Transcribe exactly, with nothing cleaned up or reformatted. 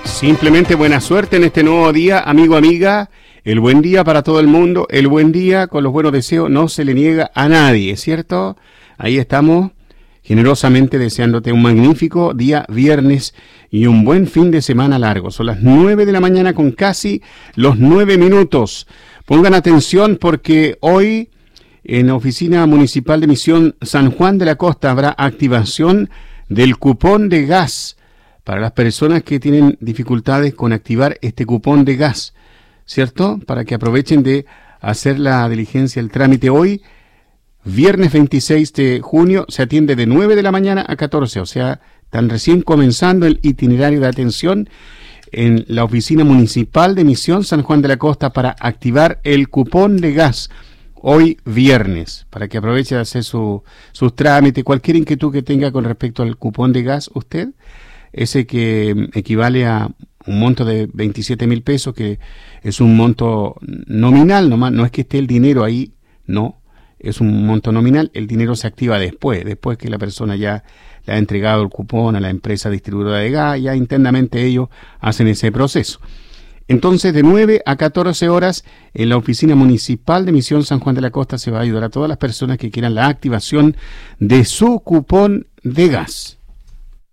Simplemente buena suerte en este nuevo día, amigo, amiga. El buen día para todo el mundo. El buen día con los buenos deseos no se le niega a nadie, ¿cierto? Ahí estamos, generosamente deseándote un magnífico día viernes y un buen fin de semana largo. Son las nueve de la mañana con casi los nueve minutos. Pongan atención porque hoy en la Oficina Municipal de Misión San Juan de la Costa habrá activación del cupón de gas para las personas que tienen dificultades con activar este cupón de gas, ¿cierto? Para que aprovechen de hacer la diligencia, el trámite hoy, viernes veintiséis de junio, se atiende de nueve de la mañana a catorce, o sea, están recién comenzando el itinerario de atención en la Oficina Municipal de Misión San Juan de la Costa para activar el cupón de gas hoy viernes, para que aproveche de hacer su, sus trámites, cualquier inquietud que tenga con respecto al cupón de gas, usted, ese que equivale a un monto de veintisiete mil pesos, que es un monto nominal, nomás, no es que esté el dinero ahí, no, es un monto nominal, el dinero se activa después, después que la persona ya le ha entregado el cupón a la empresa distribuidora de gas, ya internamente ellos hacen ese proceso. Entonces, de nueve a catorce horas, en la Oficina Municipal de Misión San Juan de la Costa se va a ayudar a todas las personas que quieran la activación de su cupón de gas.